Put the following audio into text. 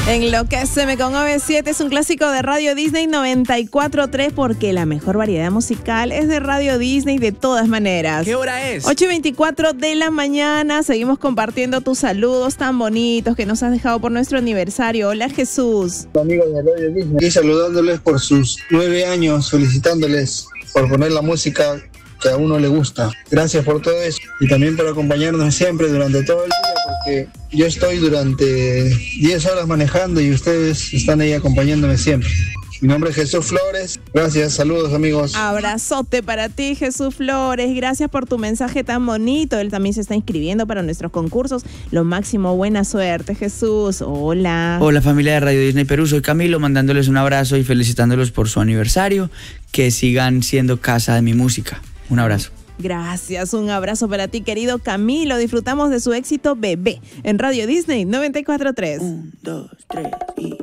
Enloquéceme con OV7 es un clásico de Radio Disney 94.3 porque la mejor variedad musical es de Radio Disney de todas maneras. ¿Qué hora es? 8:24 de la mañana. Seguimos compartiendo tus saludos tan bonitos que nos has dejado por nuestro aniversario. Hola, Jesús. Amigos de Radio Disney, y saludándoles por sus 9 años, felicitándoles por poner la música que a uno le gusta. Gracias por todo eso y también por acompañarnos siempre durante todo el día, porque yo estoy durante 10 horas manejando y ustedes están ahí acompañándome siempre. Mi nombre es Jesús Flores. Gracias, saludos amigos. Abrazote para ti, Jesús Flores. Gracias por tu mensaje tan bonito. Él también se está inscribiendo para nuestros concursos. Lo máximo, buena suerte, Jesús. Hola. Hola familia de Radio Disney Perú, soy Camilo, mandándoles un abrazo y felicitándolos por su aniversario. Que sigan siendo casa de mi música. Un abrazo. Gracias, un abrazo para ti, querido Camilo. Disfrutamos de su éxito Bebé en Radio Disney 94.3. 1, 2, 3 y...